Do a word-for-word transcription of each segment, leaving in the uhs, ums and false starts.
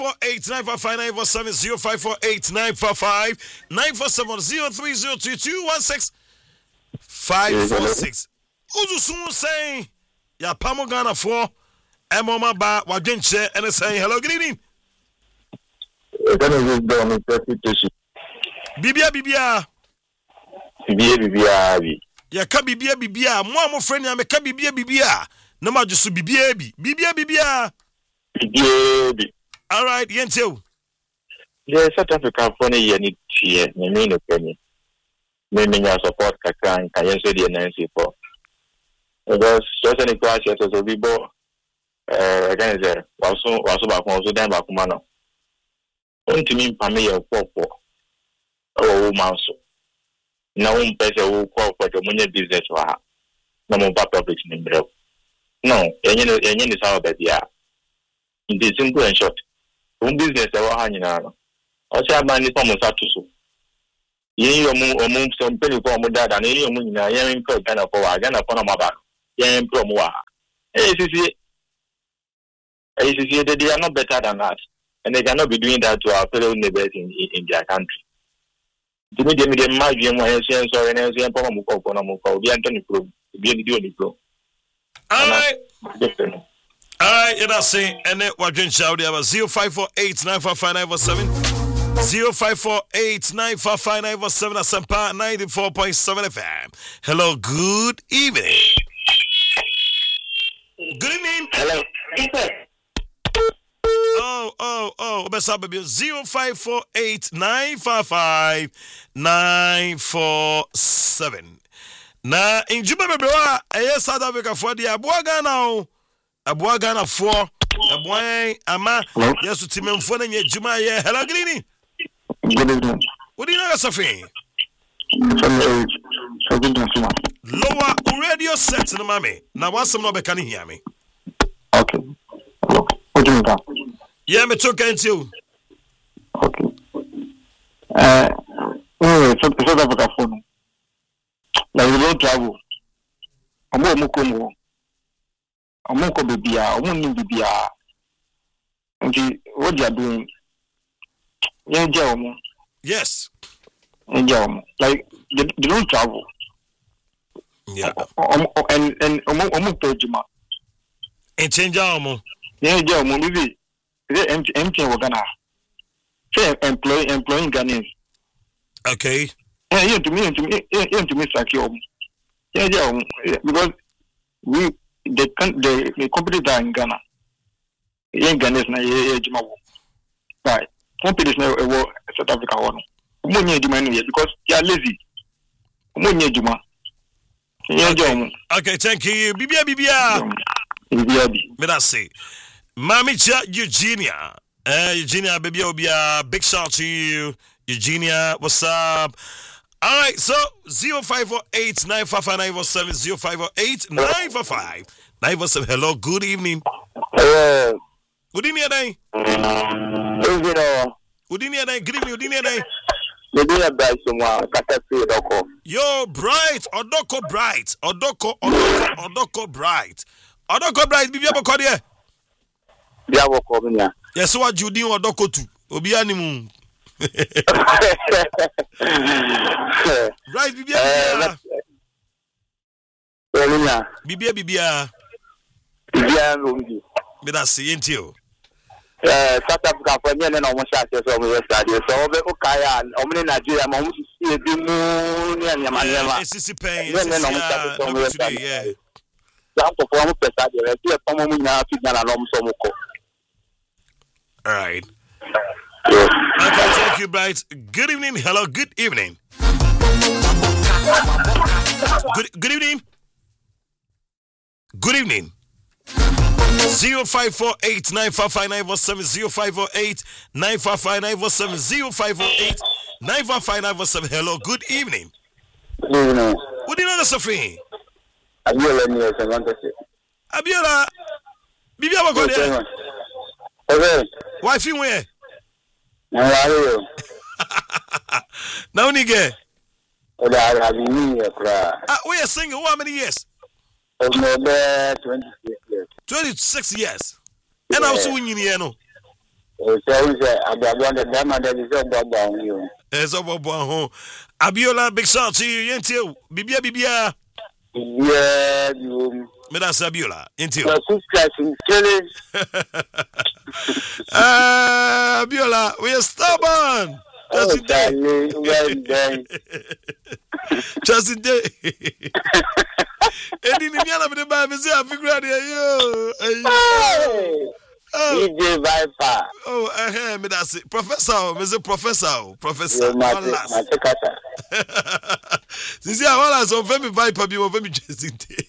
four eight nine five five nine four seven zero five four eight nine five five nine four seven zero three zero two two one six five four six. Uzu soon saying ya pamo Ghana for Emoma ba wadwenche and saying hello, good evening. Bibia Bibia Bibia Bibia ya ka Bibia Bibia mo mo friend ya me ka Bibia Bibia no ma jusu Bibia bi Bibia Bibia Bibia. All right, yenteu. Yeah, South Africa for ne ni tie me me no penny. Me me nya support kakran kan yen so de nancy for. Because just any class yes so be bo eh again there. Waso waso ba ko so dan ba kuma no. Ontimi mpame ye popo. O wo manso. Na wo mpese wo ko ko de munye business wa. Na mo ba public ni mbrew. No, enye no enye ni sawo be dia. In the simple and short. One business that we're hanging on. Also, I'm only from Satusu. You know, among some penny from that, and any woman, I am in Ghana for a Ghana for my back. Yam promoa. Hey, see, see, they are not better than us, and they cannot be doing that to our fellow neighbors in, in their country. To me, they made a magic when I say sorry, and I say, I'm going to go. Be Anthony Pro, be any doing it. All right. Alright, you know, say, and then what you shout there zero five four eight nine five five nine four seven zero five four eight nine five five nine four seven at Sampa ninety-four point seven F M. Hello, good evening. Good evening. Hello. Oh, oh, oh, what's up, baby? zero five four eight nine five five nine four seven. Na, in Juba, baby, I South Africa for the Abuaga now. Abua Ghana for Abua Ama. Yes, to Tim and Fun and yet Juma. Hello, good evening. Good evening. What do you know, Safi? Lower radio set in the mammy. Now, what's some number can you hear me? Okay. What do you got? Yeah, me talk to you. Okay. Uh, oh, South Africa phone. Like, you don't travel. I'm more Mukumu. Omoko bibia, omuni bibia. Okay, what you are doing? Yes. Like they, they don't travel. Yeah. Um, and and omo omo pejuma. And change omo. Yeah, yeah, omo bibi. They empty empty wagana. Say employ employing Ghanaians. Okay. Yeah, yeah, to me, to me, yeah, yeah, to me, Sakio. Yeah, yeah, because we. The, the, the company that in Ghana, in Ghana is not a Juma. Right. Companies now a South Africa one. Money Juma because they are lazy. Money Juma. Okay, thank you. Bibia Bibia. Bibia. May I say, Mami Cha Eugenia. Uh, Eugenia, baby, will be a big shout to you. Eugenia, what's up? All right, so zero five four eight nine five five nine four seven zero five four eight nine five five nine four seven. Hello, good evening. Hello. Good evening, Aday. Good evening. Good evening, Aday. Good evening, good evening, Aday. Good evening, Bright. Someone, Katafi, Odoko. Yo, Bright, Odoko, Bright, Odoko, Odoko, Odoko, Bright, Odoko, Bright. Bibi abo kodi e. Bibi abo kodi ya. Yes, what you do, Odoko tu. Obi animu. Right, Bibia. Bibia. Bibia, Bibia. Bibia, Lungi. Me da see you. Eh, South Africa for me na omo sha se so mo yesterday. So obe ukaya, omo ni Nigeria, mo mo si ebi mu ni anyama anyama. Eh, sisi pen, sisi yeah. Jam to for mo pesa de, e ti e tomo mu nya fi na na mo so mo ko. All right. Okay, thank you, Bright. Good evening. Hello, good evening. Good good evening. Good evening. Zero five four eight nine five five nine four seven zero five four eight nine five five nine four seven zero five four eight nine five five nine four seven. Hello, good evening. Good evening. Good evening, Sophie. Abiola ni e se wante se. Abiola. Bibi abako de. Okay. Why fi we? Na wale. Na unige. Oda ha bi ni e kra. Ah, we are single. How many years? twenty-six years. twenty-six years. And I was winning here, no? o se o se ababo de dama de so bobo you Ezo bobo ho. Abiola, big shout to you. Yentio. Bibia bibia. yeah you Me da Abiola. Yentio. so subscribe chele Ah, Abiola, we are stubborn. Just in day. well done Just in day. Edi ni miala me ba me say afigura de yo. Oh, D J Viper. Oh, eh, me da say professor, me say professor, professor. Yo, Mate, Mate Kata. Sisi a wala so femi Viper bi wo femi Just in day.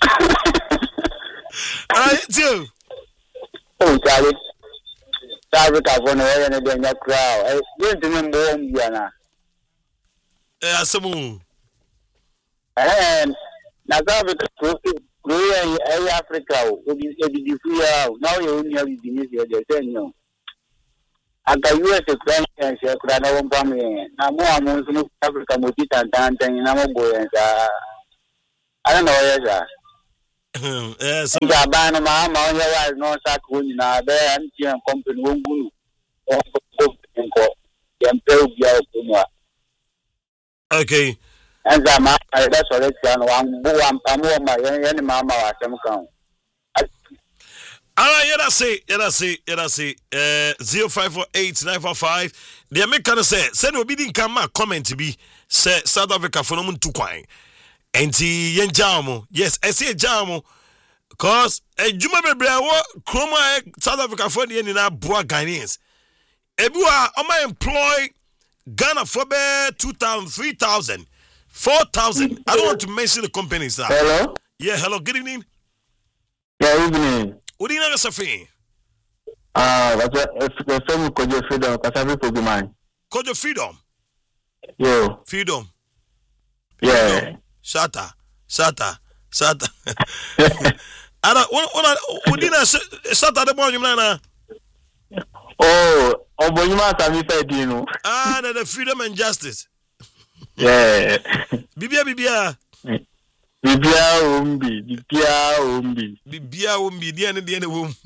Ah, you. Oh, Charlie. Charlie ka for no we na dey nya crowd. Eh, dey to me mbo mbia na. Eh, asemu. Eh, na za be to Korea in Africa, obi ebi di fuya, now you only have business here dey say no. Aka U S plan and share kura na won pam yen. Na mo amun sunu Africa mo ti tan tan tan na mo boyen sa. I don't know yes sir. Yes. Ja ba na ma ma on ya no sa ko ni na be an ti an company won gunu. O ko ko yam pe obi a ko no. Okay. And ma that's all it's on one bo one pamo ma yen mama wa sem kan. All right, yeah, that's it. Yeah, that's it. Yeah, that's it. Uh, zero five four eight nine four five. The American say, send obi din kama comment to be say South Africa for no to kwine. Enti yen jamo. Yes, I say jamo. Cause a juma bebre wo kroma South Africa for the na boa Ghanaians. Ebiwa am I employ Ghana for be two thousand, three thousand, four thousand. I don't want to mention the companies. Sir. Hello? Yeah, hello, good evening. Yeah, evening. What do you know, Safi? Ah, that's a film Kojo Freedom, Kasabi Pogman. Kojo Freedom. Yo. Freedom. Yeah. Shata. Shata. Shata. I don't what did I shut at the morning, man? Oh, Obonima Sami Fedino. Ah, the freedom and justice. Yeah. Bibia Bibia. Bibia umbi, bibia umbi. Bibia umbi, the end of the end womb.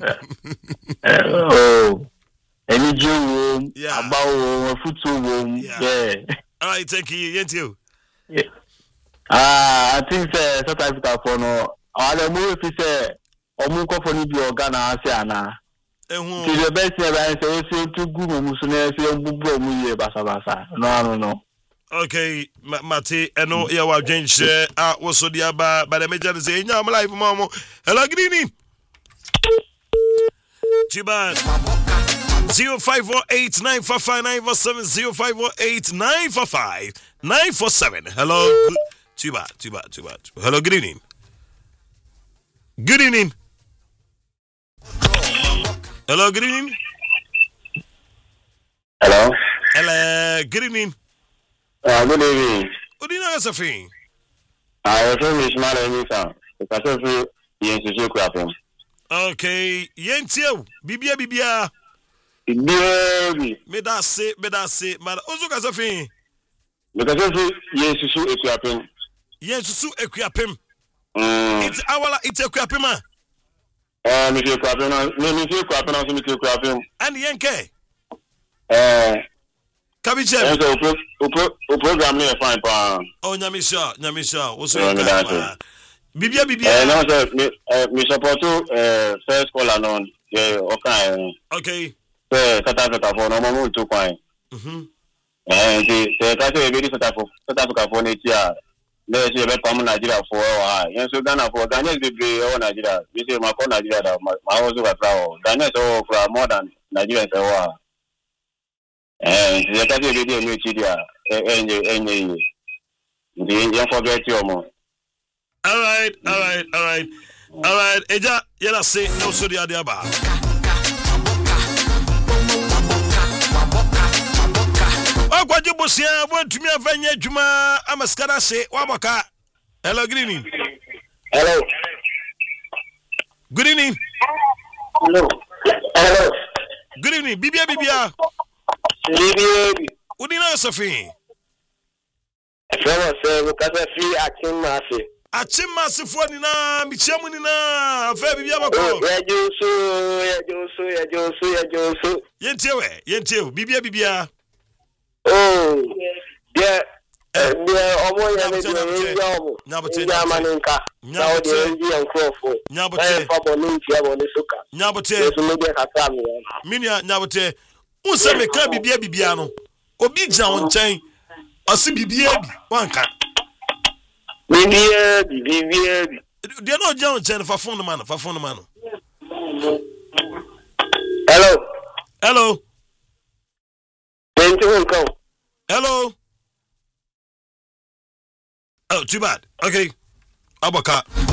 Oh. Any Jew womb, yeah. About a foot womb. Yeah. All right, thank you. Yet you. Yeah. Ah, I think uh, South Africa for no. Other move if say Omuko for Nibi or Ghana, Asiana. To the best I say, to Google Musune, Bubu Muye Basa Basa. No, no, no. Okay, Mate, I know you are changed. Ah, was so dear, but the major say, I'm alive, Mama. Hello, good evening. Chiban zero five four eight nine four five nine four seven zero five four eight nine four five nine four seven. Hello, Tuba, Tuba, Tuba. Hello, good evening. Good evening. Hello, good evening. Hello. Hello, good evening. Uh, good evening. What do you know, Safi? I was from Ismail Nisa. Because of you, you crap. Okay, Yentio, Bibia Bibia. Baby. Me that say, me that say, man. Ozuka Safi. Because of you, yes, you equipping. Yes, you equipping. Mm. It's our, it's equipping, man. Uh, Monsieur Crapin, Monsieur Crapin, also Monsieur Crapin. And Yankee. Uh, Kabichem. And so, who program me a fine pound. Oh, Nyamisha, Nyamisha. What's your name? Bibia Bibia. Uh, no, sir, me, uh, me support to, uh, first call anon. Yeah, okay. Okay. So, South Africa for no more to coin. Mm-hmm. And the, the, that's a very South Africa, South Africa for next year. Let's see about common Nigeria for our yes, so Ghana for Ghana is the all Nigeria. We say my Nigeria that my also got travel. Ghana is all for more than Nigeria is our. And the country video new Chidia and and the young forget your more. All right, all right, all right, all right. Eja, yela say no so dia dia ba. Ogwaje bosia wantumi afanya adwuma amaskara se wabaka. Hello, good evening. Hello. Good evening. Hello. Hello. Good evening. Bibia Bibia. Bibia. Udina Safi. Hello, sir. Because I feel acting massive. Achimasifo ni na michiamu ni na afa bibia bako. Ya joso, ya joso, ya joso, ya joso. Yentie we, yentie bibia bibia. Oh. Yeah. Yeah, omo ya me do ya omo. Nyabote. Ya maninka. Nyabote. Ya odi en krofo. Nyabote. Eh fa bonu nti ya bonu suka. Nyabote. So me de kasa mi. Minia nyabote. Unse me ka bibia bibia no. Obi gya won chen. Ose bibia bi wanka. Bibia, bibia. Dia no gya won chen fa phone no man, fa phone no man. Hello. Hello. Thank you, come. Hello. Oh, too bad. Okay. Abaka.